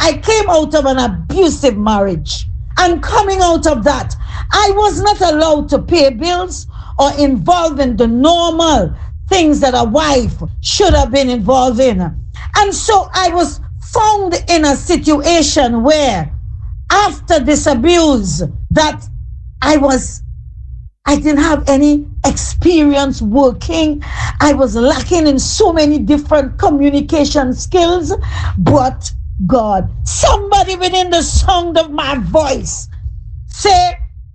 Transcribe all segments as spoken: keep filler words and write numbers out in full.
I came out of an abusive marriage. And coming out of that, I was not allowed to pay bills or involved in the normal things that a wife should have been involved in. And so I was found in a situation where after this abuse that I was, I didn't have any experience working. I was lacking in so many different communication skills, but God, somebody within the sound of my voice say,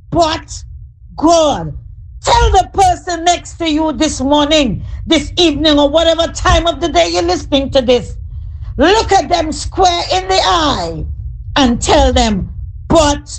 but God. Tell the person next to you this morning, this evening, or whatever time of the day you're listening to this. Look at them square in the eye and tell them, but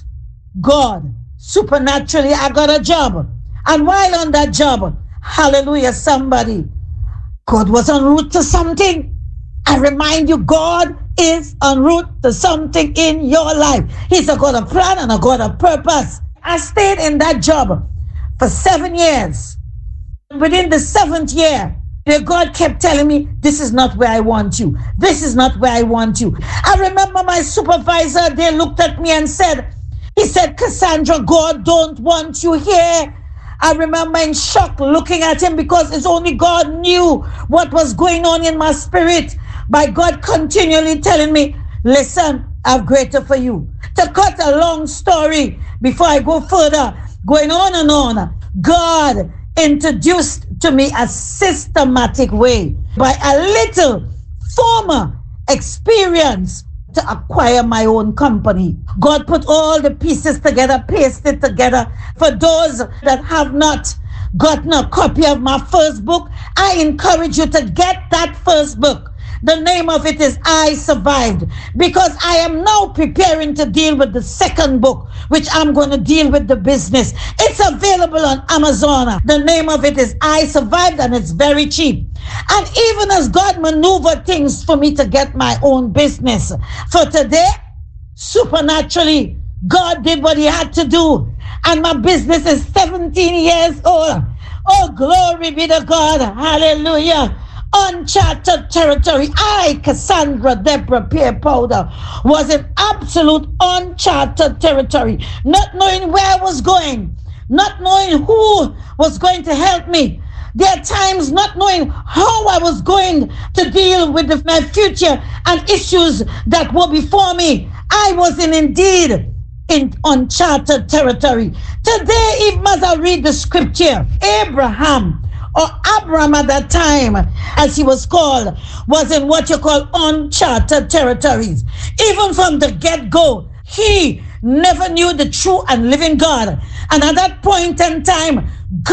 God, supernaturally, I got a job. And while on that job, hallelujah, somebody, God was en route to something. I remind you, God is en route to something in your life. He's a God of plan and a God of purpose. I stayed in that job for seven years. Within the seventh year, the God kept telling me, this is not where I want you. This is not where I want you. I remember my supervisor, they looked at me and said, he said, Cassandra, God don't want you here. I remember in shock looking at him because it's only God knew what was going on in my spirit. By God continually telling me, listen, I've greater for you. To cut a long story before I go further, going on and on, God introduced to me a systematic way by a little former experience to acquire my own company. God put all the pieces together, pasted together. For those that have not gotten a copy of my first book, I encourage you to get that first book. The name of it is I Survived, because I am now preparing to deal with the second book, which I'm going to deal with the business. It's available on Amazon. The name of it is I Survived, and it's very cheap. And even as God maneuvered things for me to get my own business, for today, supernaturally, God did what he had to do. And my business is seventeen years old. Oh, glory be to God. Hallelujah. Uncharted territory. I, Cassandra Deborah Pierre Powder, was in absolute uncharted territory, not knowing where I was going, not knowing who was going to help me. There are times not knowing how I was going to deal with the, my future and issues that were before me. I was in indeed in uncharted territory. Today, even as I read the scripture, Abraham, or Abram at that time, as he was called, was in what you call uncharted territories. Even from the get-go, he never knew the true and living God. And at that point in time,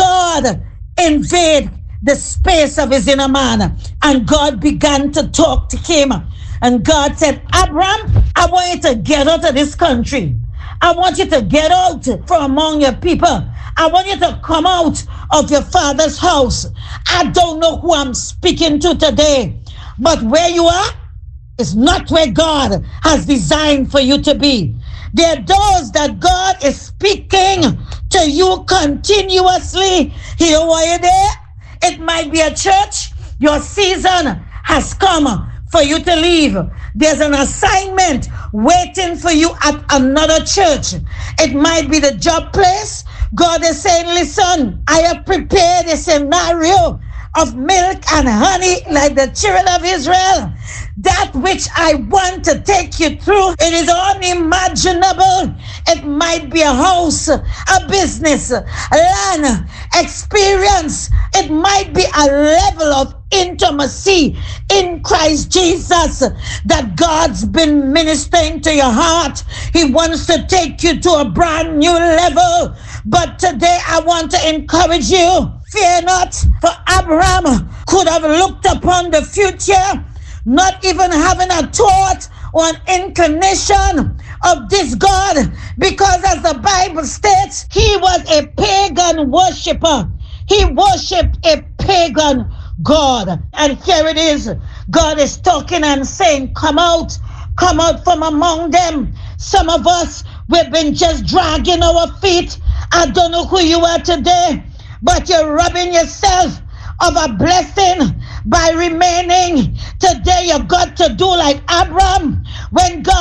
God invaded the space of his inner man, and God began to talk to him. And God said, Abram, I want you to get out of this country. I want you to get out from among your people. I want you to come out of your father's house. I don't know who I'm speaking to today, but where you are is not where God has designed for you to be. There are those that God is speaking to you continuously. Here, are you there? It might be a church. Your season has come for you to leave. There's an assignment waiting for you at another church. It might be the job place. God is saying, listen, I have prepared a scenario of milk and honey like the children of Israel. That which I want to take you through, it is unimaginable. It might be a house, a business, a land, experience. It might be a level of intimacy in Christ Jesus that God's been ministering to your heart. He wants to take you to a brand new level. But today I want to encourage you, fear not, for Abraham could have looked upon the future, not even having a thought or an inclination of this God, because as the Bible states, he was a pagan worshiper. He worshipped a pagan God. And here it is. God is talking and saying, come out, come out from among them. Some of us, we've been just dragging our feet. I don't know who you are today, but you're robbing yourself of a blessing by remaining. Today you got to do like Abraham. When God